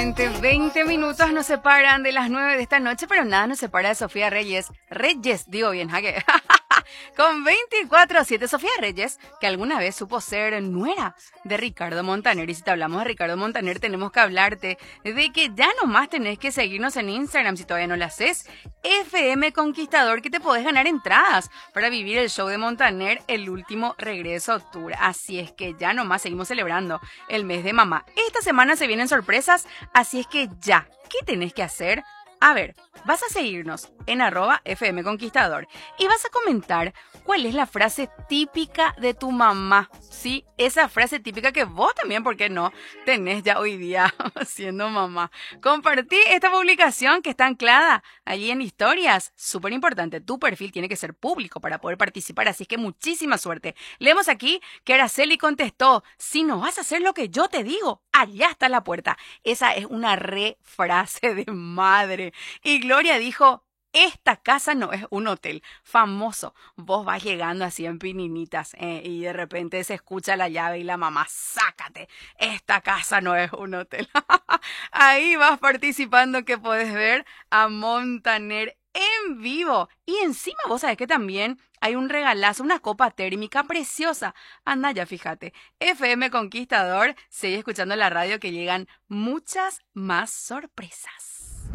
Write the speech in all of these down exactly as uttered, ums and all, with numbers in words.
Exactamente, veinte minutos nos separan de las nueve de esta noche, pero nada nos separa de Sofía Reyes. Reyes, digo bien, jaque. Con veinticuatro a siete, Sofía Reyes, que alguna vez supo ser nuera de Ricardo Montaner. Y si te hablamos de Ricardo Montaner, tenemos que hablarte de que ya nomás tenés que seguirnos en Instagram si todavía no lo haces. F M Conquistador, que te podés ganar entradas para vivir el show de Montaner, el último regreso tour. Así es que ya nomás seguimos celebrando el mes de mamá. Esta semana se vienen sorpresas, así es que ya, ¿qué tenés que hacer? A ver, vas a seguirnos en arroba F M Conquistador y vas a comentar cuál es la frase típica de tu mamá. Sí, esa frase típica que vos también, ¿por qué no?, tenés ya hoy día siendo mamá. Compartí esta publicación que está anclada allí en historias. Súper importante, tu perfil tiene que ser público para poder participar, así es que muchísima suerte. Leemos aquí que Araceli contestó: si no vas a hacer lo que yo te digo, allá está la puerta. Esa es una re frase de madre. Y Gloria dijo: esta casa no es un hotel. Famoso. Vos vas llegando así en pininitas eh, y de repente se escucha la llave y la mamá: sácate. Esta casa no es un hotel. Ahí vas participando, que podés ver a Montaner en vivo. Y encima vos sabés que también hay un regalazo, una copa térmica preciosa. Anda ya, fíjate. F M Conquistador, sigue escuchando la radio, que llegan muchas más sorpresas.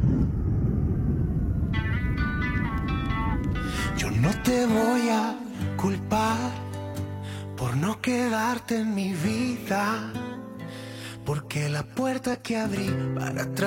Yo no te voy a culpar por no quedarte en mi vida, porque la puerta que abrí para atrás